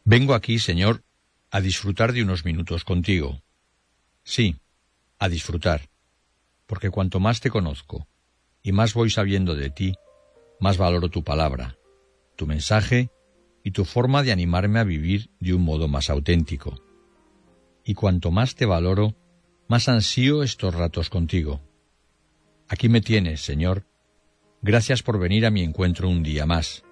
Vengo aquí, Señor, a disfrutar de unos minutos contigo. Sí, a disfrutar, porque cuanto más te conozco y más voy sabiendo de ti, más valoro tu palabra, tu mensaje y tu forma de animarme a vivir de un modo más auténtico. Y cuanto más te valoro, más ansío estos ratos contigo. Aquí me tienes, Señor. Gracias por venir a mi encuentro un día más.